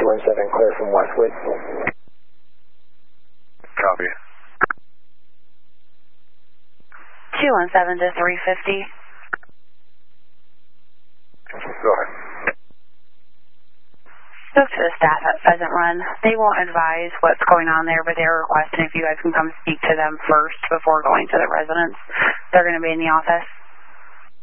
217 clear from Westwood. Copy. 217 to 350. Go ahead. Spoke to the staff at Pheasant Run. They won't advise what's going on there, but they're requesting if you guys can come speak to them first before going to the residence. They're going to be in the office.